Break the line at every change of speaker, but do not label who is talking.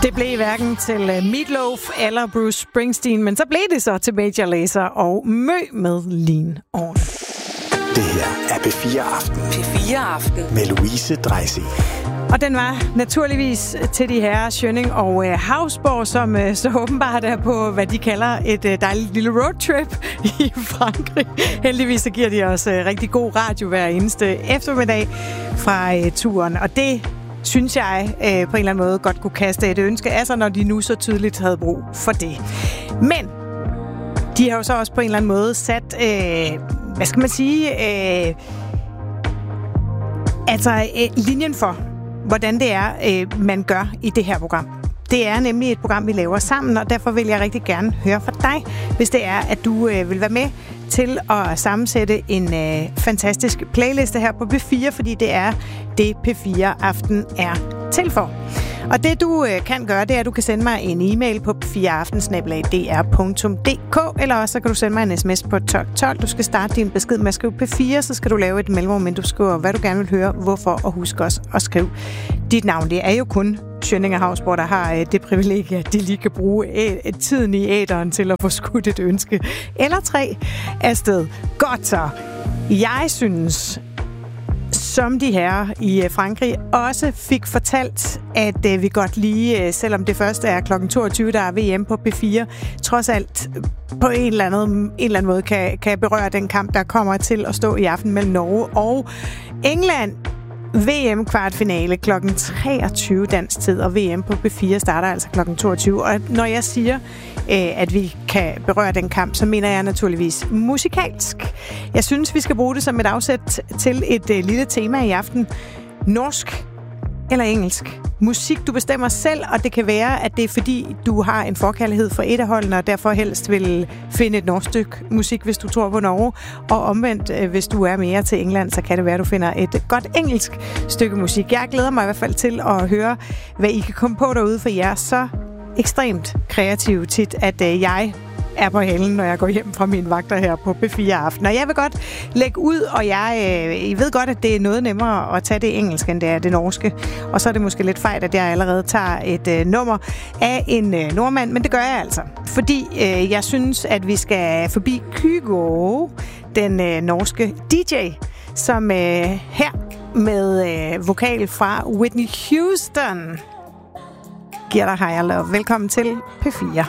Det blev hverken til Meatloaf eller Bruce Springsteen, men så blev det så til Major Lazer og Mø med Lean On.
Det her er P4 Aften.
P4 Aften.
Med Louise Dreisig.
Og den var naturligvis til de herrer Schønning og Hausborg, som så åbenbart er på, hvad de kalder et dejligt lille roadtrip i Frankrig. Heldigvis så giver de os rigtig god radio hver eneste eftermiddag fra turen, og det synes jeg på en eller anden måde godt kunne kaste et ønske af sig, når de nu så tydeligt havde brug for det. Men de har jo så også på en eller anden måde sat, hvad skal man sige, linjen for, hvordan det er, man gør i det her program. Det er nemlig et program, vi laver sammen, og derfor vil jeg rigtig gerne høre fra dig, hvis det er, at du vil være med til at sammensætte en fantastisk playliste her på P4, fordi det er det, P4 Aften er til for. Og det du kan gøre, det er, at du kan sende mig en e-mail på p4aften@dr.dk, eller også så kan du sende mig en sms på 1212. Du skal starte din besked med at skrive P4, så skal du lave et mellemrum, men du skriver, hvad du gerne vil høre, hvorfor, og husk også at skrive dit navn. Det er jo kun Schønning og Hausborg, der har det privilegie, at de lige kan bruge tiden i æteren til at få skudt et ønske eller 3 afsted. Godt så. Jeg synes, som de her i Frankrig også fik fortalt, at vi godt lige, selvom det første er kl. 22, der er VM på P4, trods alt på en eller anden måde kan berøre den kamp, der kommer til at stå i aften mellem Norge og England. VM-kvartfinale kl. 23 dansk tid, og VM på P4 starter altså kl. 22. Og når jeg siger, at vi kan berøre den kamp, så mener jeg naturligvis musikalsk. Jeg synes, vi skal bruge det som et afsæt til et lille tema i aften. Norsk eller engelsk. Musik, du bestemmer selv, og det kan være, at det er fordi, du har en forkærlighed for et af holdene, og derfor helst vil finde et norsk stykke musik, hvis du tror på Norge. Og omvendt, hvis du er mere til England, så kan det være, at du finder et godt engelsk stykke musik. Jeg glæder mig i hvert fald til at høre, hvad I kan komme på derude, for I er så ekstremt kreative tit, at jeg er på halen, når jeg går hjem fra mine vagter her på P4 Aften. Og jeg vil godt lægge ud, og jeg ved godt, at det er noget nemmere at tage det engelske, end det er det norske. Og så er det måske lidt fejl, at jeg allerede tager et nummer af en nordmand, men det gør jeg altså. Fordi jeg synes, at vi skal forbi Kygo, den norske DJ, som her med vokal fra Whitney Houston giver dig Higher Love. Velkommen til P4.